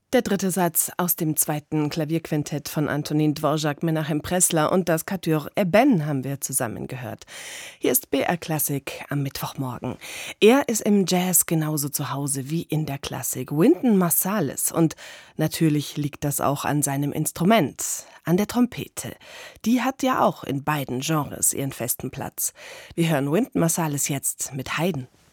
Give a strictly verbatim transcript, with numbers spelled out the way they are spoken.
Der dritte Satz aus dem zweiten Klavierquintett von Antonin Dvorak, Menachem Pressler und das Quatuor Eben haben wir zusammen gehört. Hier ist B R Klassik am Mittwochmorgen. Er ist im Jazz genauso zu Hause wie in der Klassik. Wynton Marsalis. Und natürlich liegt das auch an seinem Instrument, an der Trompete. Die hat ja auch in beiden Genres ihren festen Platz. Wir hören Wynton Marsalis jetzt mit Haydn.